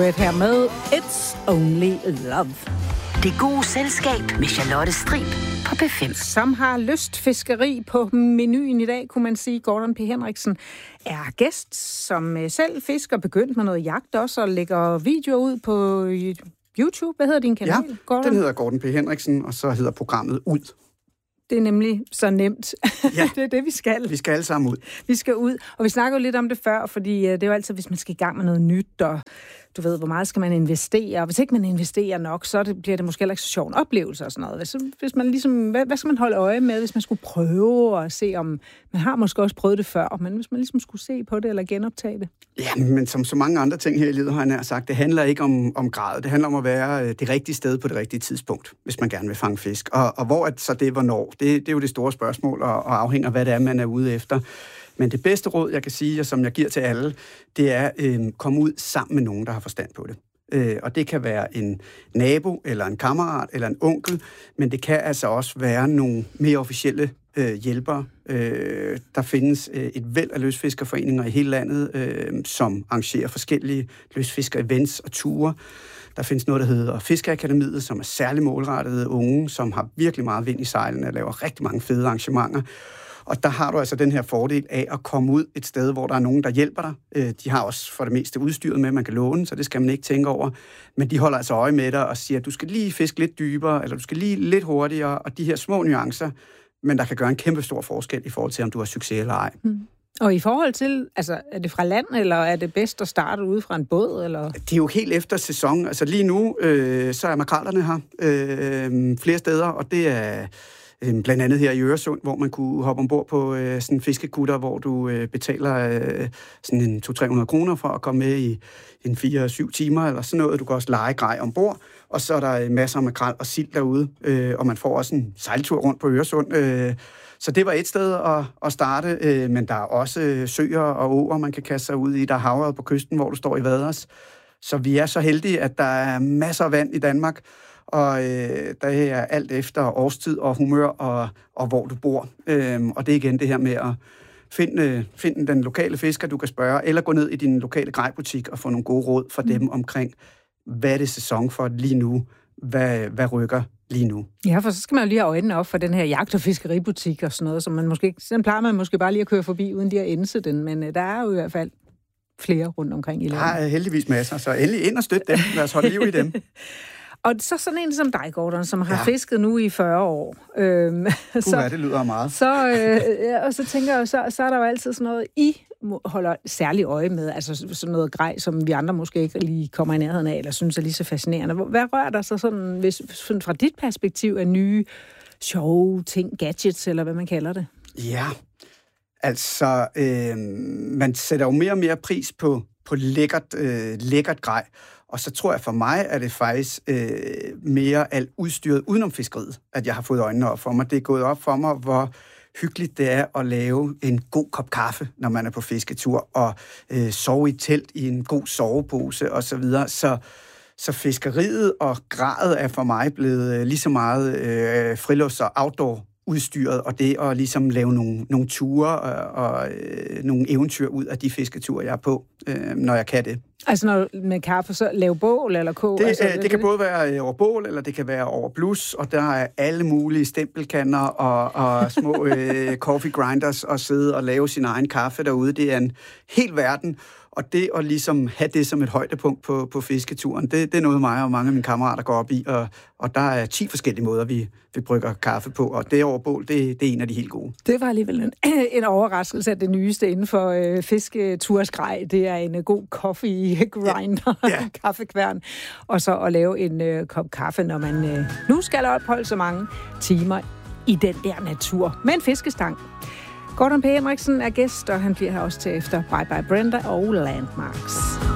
Her med It's Only Love. Det gode selskab med Charlotte Strib på P5. Som har lystfiskeri på menuen i dag, kunne man sige. Gordon P. Henriksen er gæst, som selv fisker, begyndt med noget jagt også, og lægger videoer ud på YouTube. Hvad hedder din kanal, Gordon? Den hedder Gordon P. Henriksen, og så hedder programmet Ud. Det er nemlig så nemt. Ja. Det er det, vi skal. Vi skal alle sammen ud. Vi skal ud, og vi snakker jo lidt om det før, fordi det er jo altid, hvis man skal i gang med noget nyt, og du ved, hvor meget skal man investere, og hvis ikke man investerer nok, så bliver det måske heller ikke så sjov en oplevelse og sådan noget. Hvis man ligesom, hvad skal man holde øje med, hvis man skulle prøve at se, om man har måske også prøvet det før, men hvis man ligesom skulle se på det eller genoptage det? Ja, men som så mange andre ting her i livet, har jeg nær sagt, det handler ikke om grad. Det handler om at være det rigtige sted på det rigtige tidspunkt, hvis man gerne vil fange fisk. Og hvor er så det, hvornår? Det er jo det store spørgsmål, og afhænger af, hvad det er, man er ude efter. Men det bedste råd, jeg kan sige, og som jeg giver til alle, det er at komme ud sammen med nogen, der har forstand på det. Og det kan være en nabo, eller en kammerat, eller en onkel, men det kan altså også være nogle mere officielle hjælpere. Der findes et væld af lystfiskerforeninger i hele landet, som arrangerer forskellige lystfisker-events og ture. Der findes noget, der hedder Fiskeakademiet, som er særligt målrettede unge, som har virkelig meget vind i sejlene og laver rigtig mange fede arrangementer. Og der har du altså den her fordel af at komme ud et sted, hvor der er nogen, der hjælper dig. De har også for det meste udstyret med, man kan låne, så det skal man ikke tænke over. Men de holder altså øje med dig og siger, at du skal lige fiske lidt dybere, eller du skal lige lidt hurtigere, og de her små nuancer, men der kan gøre en kæmpe stor forskel i forhold til, om du har succes eller ej. Og i forhold til, altså, er det fra land, eller er det bedst at starte ude fra en båd? Eller? Det er jo helt efter sæson. Altså lige nu, så er makrellerne her flere steder, og det er blandt andet her i Øresund, hvor man kunne hoppe ombord på sådan en fiskekutter, hvor du betaler sådan en 200-300 kroner for at komme med i en 4-7 timer, eller sådan noget. Du kan også lege grej ombord, og så er der masser af makrel og sild derude, og man får også en sejltur rundt på Øresund. Så det var et sted at starte, men der er også søer og åer, man kan kaste sig ud i. Der er havet på kysten, hvor du står i vaders. Så vi er så heldige, at der er masser af vand i Danmark, og der er alt efter årstid og humør og hvor du bor. Og det er igen det her med at finde den lokale fisker, du kan spørge, eller gå ned i din lokale grejbutik og få nogle gode råd fra dem omkring, hvad er det sæson for lige nu? Hvad rykker lige nu? Ja, for så skal man jo lige have øjnene op for den her jagt- og fiskeributik og sådan noget, som man måske, sådan plejer man måske bare lige at køre forbi, uden lige at indse den, men der er jo i hvert fald flere rundt omkring i landet. Der er heldigvis masser, så endelig ind og støtte dem. Lad os holde liv i dem. Og så sådan en som dig, Gordon, som har fisket nu i 40 år. Det lyder meget. Og så tænker jeg, så er der jo altid sådan noget, I holder særlig øje med, altså sådan noget grej, som vi andre måske ikke lige kommer i nærheden af, eller synes er lige så fascinerende. Hvad rører der så sådan, hvis fra dit perspektiv af nye, sjove ting, gadgets, eller hvad man kalder det? Ja, altså, man sætter jo mere og mere pris på lækkert grej. Og så tror jeg for mig, at det faktisk mere alt udstyret udenom fiskeriet, at jeg har fået øjnene op for mig. Det er gået op for mig, hvor hyggeligt det er at lave en god kop kaffe, når man er på fisketur, og sove i telt i en god sovepose osv. Så fiskeriet og gradet er for mig blevet lige så meget frilufts- og outdoor udstyret, og det at ligesom lave nogle ture og nogle eventyr ud af de fisketure, jeg er på, når jeg kan det. Altså når med kaffe, så lave bål eller kog? Det kan både være over bål, eller det kan være over blus, og der er alle mulige stempelkanner og små coffee grinders og sidde og lave sin egen kaffe derude. Det er en hel verden, og det at ligesom have det som et højdepunkt på fisketuren, det er noget mig og mange af mine kammerater går op i, og der er 10 forskellige måder, vi brygger kaffe på, og det over bål, det er en af de helt gode. Det var alligevel en overraskelse, at det nyeste inden for fisketursgrej, det er en god coffee grinder, kaffekværn, og så at lave en kop kaffe, når man nu skal opholde så mange timer i den der natur med en fiskestang. Gordon P. Henriksen er gæst, og han bliver her også til efter Bye Bye Brenda og Landmarks.